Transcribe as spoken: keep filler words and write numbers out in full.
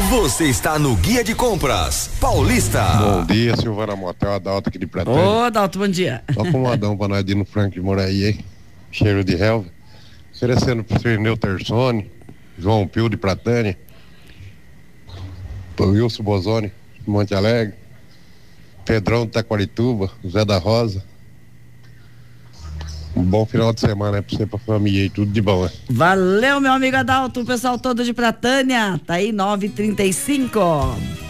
Você está no Guia de Compras Paulista. Bom dia, Silvana Motel, Adalto aqui de Pratânia. Ô, Adalto, bom dia. Só com um adão pra nós ir no Frank de Moraí, hein? Cheiro de relva. Oferecendo pro senhor Neutersone, João Pio de Pratânia, pro Wilson Bozoni, de Monte Alegre, Pedrão de Taquarituba, Zé da Rosa. Um bom final de semana, né? Pra você, pra família e tudo de bom, né? Valeu, meu amigo Adalto, o pessoal todo de Pratânia. Tá aí, nove e trinta e cinco.